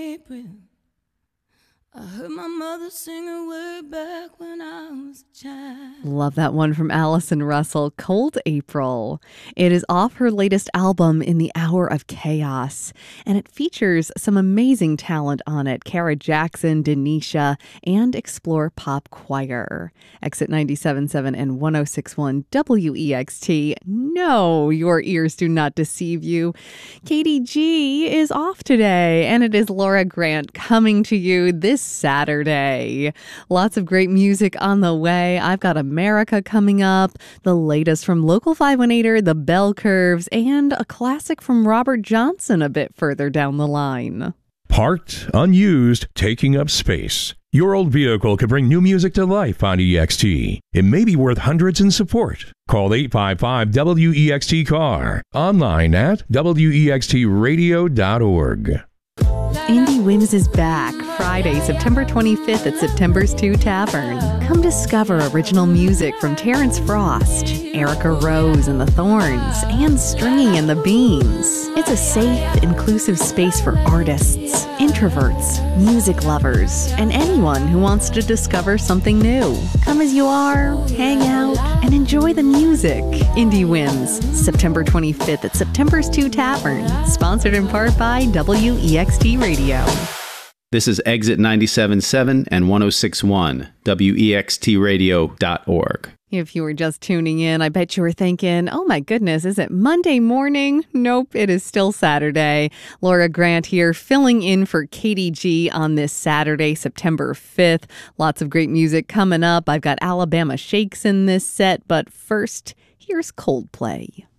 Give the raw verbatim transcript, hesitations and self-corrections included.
April, I heard my mother sing her way back when I was a child. Love that one from Allison Russell, Cold April. It is off her latest album, In the Hour of Chaos, and it features some amazing talent on it. Kara Jackson, Denisha, and Explore Pop Choir. Exit ninety-seven point seven and one oh six point one W E X T. No, your ears do not deceive you. Katie G is off today, and it is Laura Grant coming to you this Saturday. Lots of great music on the way. I've got America coming up, the latest from Local five one eighter, The Bell Curves, and a classic from Robert Johnson a bit further down the line. Parked, unused, taking up space. Your old vehicle could bring new music to life on E X T. It may be worth hundreds in support. Call eight five five W E X T C A R. Online at W E X T radio dot org. Indie Whims is back Friday, September twenty-fifth at September's two Tavern. Come discover original music from Terrence Frost, Erica Rose and the Thorns, and Stringy and the Beans. It's a safe, inclusive space for artists, introverts, music lovers, and anyone who wants to discover something new. Come as you are, hang out, and enjoy the music. Indie Whims, September twenty-fifth at September's two Tavern. Sponsored in part by W E X T Radio. This is Exit ninety-seven point seven and one oh six point one, W E X T radio dot org. If you were just tuning in, I bet you were thinking, oh my goodness, is it Monday morning? Nope, it is still Saturday. Laura Grant here, filling in for Katie G on this Saturday, September fifth. Lots of great music coming up. I've got Alabama Shakes in this set, but first, here's Coldplay.